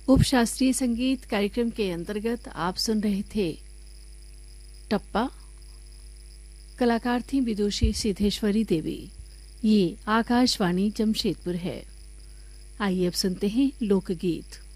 उपशास्त्रीय संगीत कार्यक्रम के अंतर्गत आप सुन रहे थे टप्पा। कलाकार थी विदुषी सिद्धेश्वरी देवी। ये आकाशवाणी जमशेदपुर है। आइए अब सुनते हैं लोकगीत।